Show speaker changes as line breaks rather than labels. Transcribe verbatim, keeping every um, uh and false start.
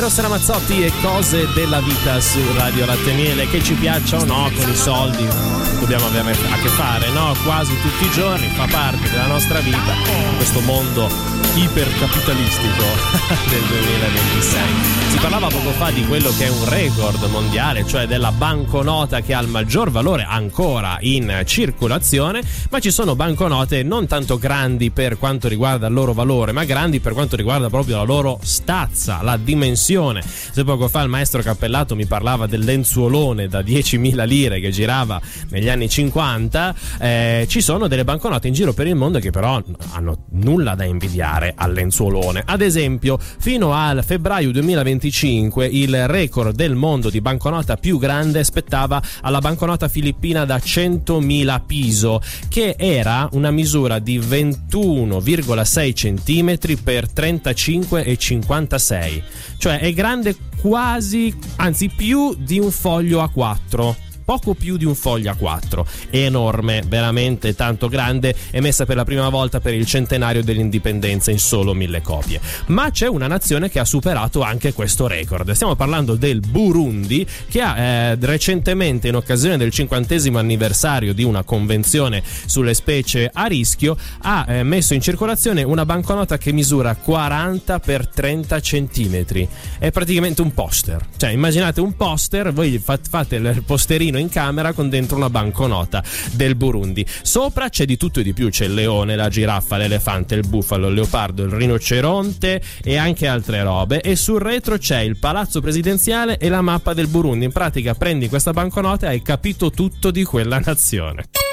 Eros Ramazzotti e cose della vita su Radio Latte e Miele. Che ci piaccia o no, con i soldi dobbiamo avere a che fare, no? Quasi tutti i giorni, fa parte della nostra vita questo mondo ipercapitalistico del duemilaventisei. Si parlava poco fa di quello che è un record mondiale, cioè della banconota che ha il maggior valore ancora in circolazione, ma ci sono banconote non tanto grandi per quanto riguarda il loro valore, ma grandi per quanto riguarda proprio la loro stazza, la dimensione. Se poco fa il maestro Cappellato mi parlava del lenzuolone da diecimila lire che girava negli anni cinquanta, eh, ci sono delle banconote in giro per il mondo che però hanno nulla da invidiare al lenzuolone. Ad esempio, fino al febbraio duemilaventicinque il record del mondo di banconota più grande spettava alla banconota filippina da centomila piso, che era una misura di ventuno virgola sei centimetri per trentacinque virgola cinquantasei, cioè è grande quasi, anzi più di un foglio A quattro. Poco più di un foglio A quattro, è enorme, veramente tanto grande, emessa per la prima volta per il centenario dell'indipendenza in solo mille copie. Ma c'è una nazione che ha superato anche questo record. Stiamo parlando del Burundi, che ha eh, recentemente, in occasione del cinquantesimo anniversario di una convenzione sulle specie a rischio, ha eh, messo in circolazione una banconota che misura quaranta per trenta centimetri. È praticamente un poster. Cioè, immaginate un poster, voi fate il posterino in camera con dentro una banconota del Burundi. Sopra c'è di tutto e di più, c'è il leone, la giraffa, l'elefante, il bufalo, il leopardo, il rinoceronte e anche altre robe, e sul retro c'è il palazzo presidenziale e la mappa del Burundi. In pratica prendi questa banconota e hai capito tutto di quella nazione.